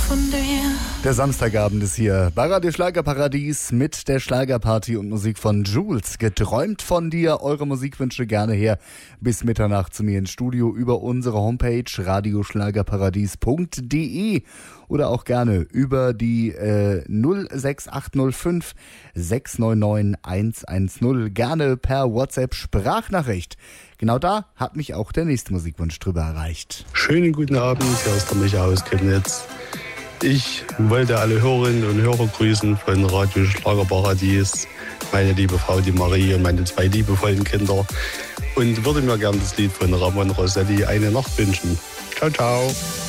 von dir. Der Samstagabend ist hier bei Radio Schlagerparadies mit der Schlagerparty und Musik von Jules. Geträumt von dir, eure Musikwünsche gerne her bis Mitternacht zu mir ins Studio über unsere Homepage radioschlagerparadies.de oder auch gerne über die 06805 699 110, gerne per WhatsApp-Sprachnachricht. Genau da hat mich auch der nächste Musikwunsch drüber erreicht. Schönen guten Abend, hier ist der Micha aus Chemnitz. Ich wollte alle Hörerinnen und Hörer grüßen von Radio Schlagerparadies, meine liebe Frau, die Marie und meine 2 liebevollen Kinder und würde mir gerne das Lied von Ramon Rossetti Eine Nacht wünschen. Ciao, ciao.